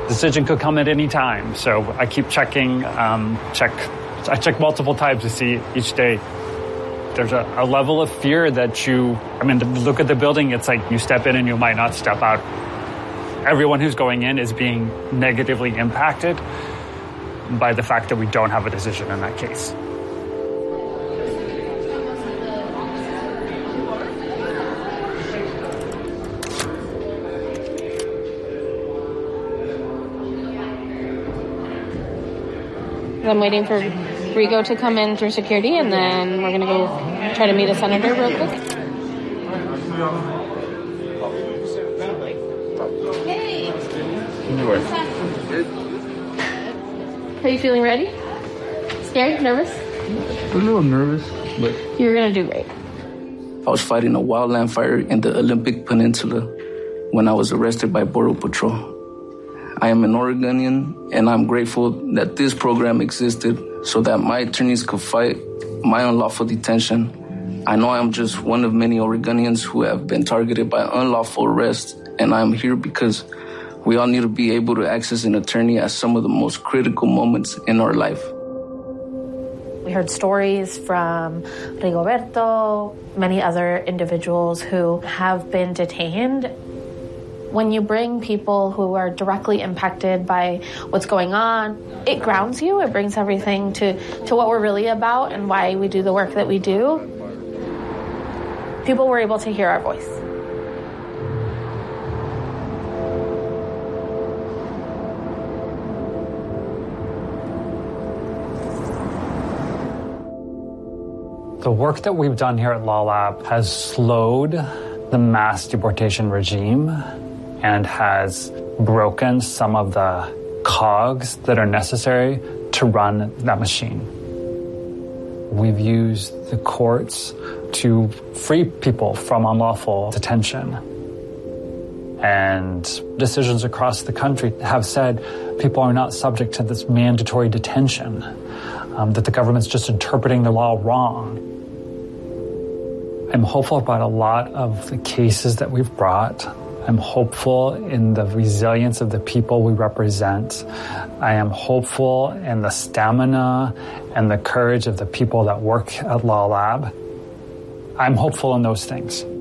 Decision could come at any time, so I keep checking, I check multiple times to see each day. There's a level of fear that look at the building, it's like you step in and you might not step out. Everyone who's going in is being negatively impacted by the fact that we don't have a decision in that case. I'm waiting for Rigo to come in through security, and then we're going to go try to meet a senator real quick. Hey! Are you feeling ready? Scared? Nervous? A little nervous, but... You're going to do great. I was fighting a wildland fire in the Olympic Peninsula when I was arrested by Border Patrol. I am an Oregonian, and I'm grateful that this program existed so that my attorneys could fight my unlawful detention. I know I'm just one of many Oregonians who have been targeted by unlawful arrest, and I'm here because we all need to be able to access an attorney at some of the most critical moments in our life. We heard stories from Rigoberto, many other individuals who have been detained. When you bring people who are directly impacted by what's going on, it grounds you. It brings everything to what we're really about and why we do the work that we do. People were able to hear our voice. The work that we've done here at Law Lab has slowed the mass deportation regime and has broken some of the cogs that are necessary to run that machine. We've used the courts to free people from unlawful detention. And decisions across the country have said people are not subject to this mandatory detention, that the government's just interpreting the law wrong. I'm hopeful about a lot of the cases that we've brought. I'm hopeful in the resilience of the people we represent. I am hopeful in the stamina and the courage of the people that work at Law Lab. I'm hopeful in those things.